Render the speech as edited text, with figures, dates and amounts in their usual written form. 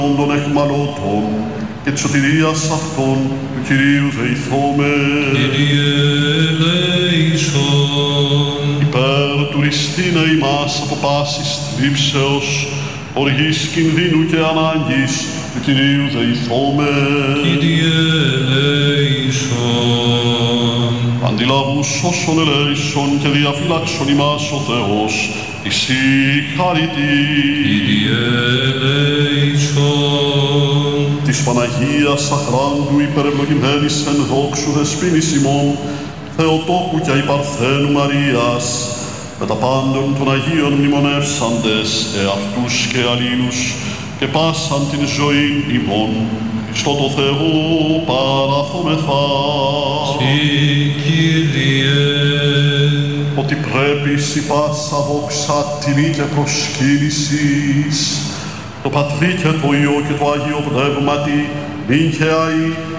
των εχμαλώτων και της σωτηρίας αυτών του Κυρίου δεηθώμε. Κύριε ελέησον. Υπέρ του ρηστήνε ημάς από πάσης θλίψεως, οργής κινδύνου και ανάγκης του Κυρίου δεηθώμε. Κύριε ελέησον. Αντιλαβούς όσων ελέησον και διαφύλαξον ημάς ο Θεός, εσύ χαριτή. Κύριε ελέησον. Της Παναγίας αχράντου υπερευλογημένης εν δόξου δεσποίνης ημών, Θεοτόκου και αϊπαρθένου Μαρίας, με τα πάντων των Αγίων μνημονεύσαντες εαυτούς και αλλήλους και πάσαν την ζωήν ημών, στο το Θεό παραθόμεθα. Συ, Κύριε. Ότι πρέπει σι πάσα δόξα, τιμή και προσκύνησης, το Πατρί και το Υιό και το Αγίο Πνεύματι, νυν και αεί